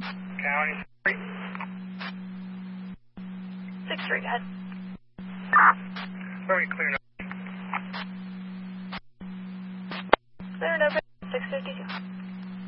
County 3. 6-3, go ahead. Very clear. Clear and open, 652.